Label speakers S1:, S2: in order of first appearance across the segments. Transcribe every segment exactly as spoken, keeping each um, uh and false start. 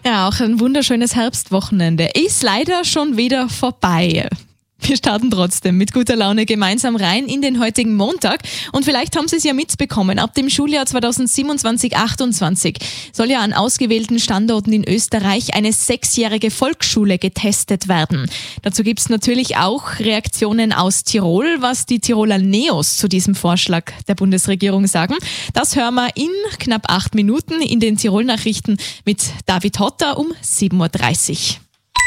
S1: Ja, auch ein wunderschönes Herbstwochenende ist leider schon wieder vorbei. Wir starten trotzdem mit guter Laune gemeinsam rein in den heutigen Montag. Und vielleicht haben Sie es ja mitbekommen, ab dem Schuljahr zweitausendsiebenundzwanzig achtundzwanzig soll ja an ausgewählten Standorten in Österreich eine sechsjährige Volksschule getestet werden. Dazu gibt es natürlich auch Reaktionen aus Tirol, was die Tiroler Neos zu diesem Vorschlag der Bundesregierung sagen. Das hören wir in knapp acht Minuten in den Tirol-Nachrichten mit David Hotter um sieben Uhr dreißig.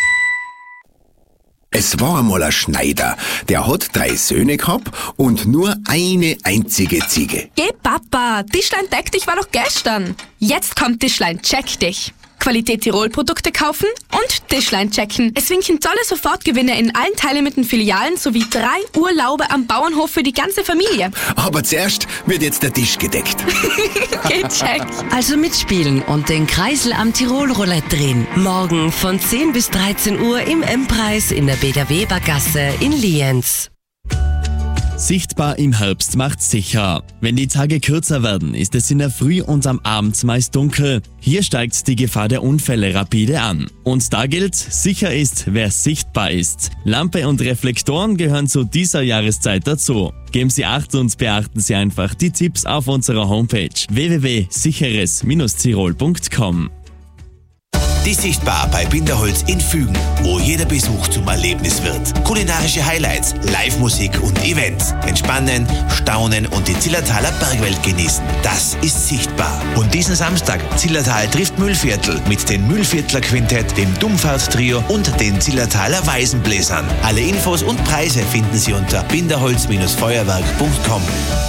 S2: Es war einmal ein Schneider, der hat drei Söhne gehabt und nur eine einzige Ziege.
S3: Geh Papa, Tischlein deck dich war doch gestern. Jetzt kommt Tischlein check dich. Qualität Tirol Produkte kaufen und Tischlein checken. Es winken tolle Sofortgewinne in allen Teilmitten Filialen sowie drei Urlaube am Bauernhof für die ganze Familie.
S2: Aber zuerst wird jetzt der Tisch gedeckt.
S3: Gecheckt.
S4: Also mitspielen und den Kreisel am Tirol-Roulette drehen. Morgen von zehn bis dreizehn Uhr im M-Preis in der Beda-Weber-Gasse in Lienz.
S5: Sichtbar im Herbst macht sicher. Wenn die Tage kürzer werden, ist es in der Früh und am Abend meist dunkel. Hier steigt die Gefahr der Unfälle rapide an. Und da gilt, sicher ist, wer sichtbar ist. Lampe und Reflektoren gehören zu dieser Jahreszeit dazu. Geben Sie Acht und beachten Sie einfach die Tipps auf unserer Homepage w w w punkt sicheres Bindestrich tirol punkt com.
S6: Die Sichtbar bei Binderholz in Fügen, wo jeder Besuch zum Erlebnis wird. Kulinarische Highlights, Live-Musik und Events. Entspannen, staunen und die Zillertaler Bergwelt genießen. Das ist Sichtbar. Und diesen Samstag Zillertal trifft Mühlviertel mit den Mühlviertler Quintett, dem Dummfahrt-Trio und den Zillertaler Weisenbläsern. Alle Infos und Preise finden Sie unter binderholz Bindestrich feuerwerk punkt com.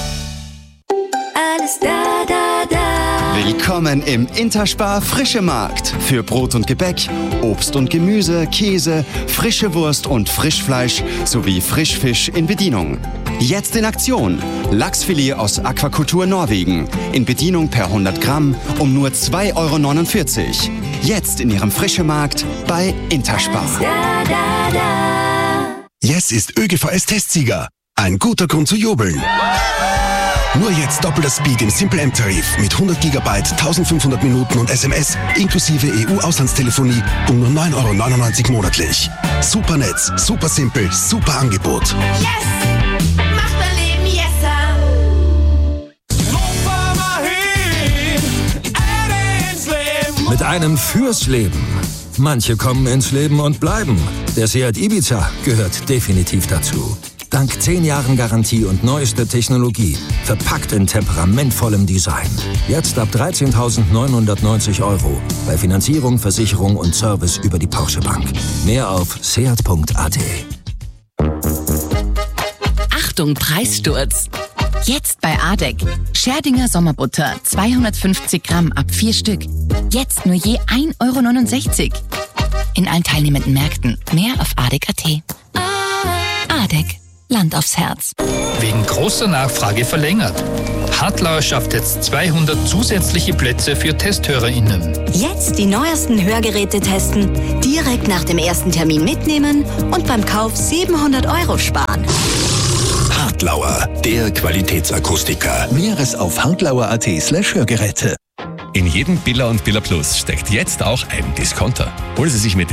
S7: Alles da, da, da.
S8: Willkommen im Interspar Frische Markt. Für Brot und Gebäck, Obst und Gemüse, Käse, frische Wurst und Frischfleisch sowie Frischfisch in Bedienung. Jetzt in Aktion. Lachsfilet aus Aquakultur Norwegen. In Bedienung per hundert Gramm um nur zwei Euro neunundvierzig. Jetzt in Ihrem Frische Markt bei Interspar.
S7: Da, da, da.
S2: Yes ist ÖGVS-Testsieger. Ein guter Grund zu jubeln. Nur jetzt doppelter Speed im Simple M-Tarif mit hundert Gigabyte, eintausendfünfhundert Minuten und S M S inklusive E U-Auslandstelefonie um nur neun Euro neunundneunzig monatlich. Super Netz, super simpel, super Angebot.
S7: Yes! Macht mein Leben yesser!
S9: Mit einem fürs Leben. Manche kommen ins Leben und bleiben. Der Seat Ibiza gehört definitiv dazu. Dank zehn Jahren Garantie und neuester Technologie, verpackt in temperamentvollem Design. Jetzt ab dreizehntausendneunhundertneunzig Euro bei Finanzierung, Versicherung und Service über die Porsche Bank. Mehr auf seat punkt a t.
S10: Achtung, Preissturz! Jetzt bei Adek. Scherdinger Sommerbutter, zweihundertfünfzig Gramm ab vier Stück. Jetzt nur je ein Euro neunundsechzig. In allen teilnehmenden Märkten. Mehr auf adek punkt a t. Adek. Land aufs Herz.
S11: Wegen großer Nachfrage verlängert. Hartlauer schafft jetzt zweihundert zusätzliche Plätze für TesthörerInnen.
S12: Jetzt die neuesten Hörgeräte testen, direkt nach dem ersten Termin mitnehmen und beim Kauf siebenhundert Euro sparen.
S2: Hartlauer, der Qualitätsakustiker.
S13: Mehres auf hartlauer punkt a t slash Hörgeräte.
S14: In jedem Billa und Billa Plus steckt jetzt auch ein Discounter. Holen Sie sich mit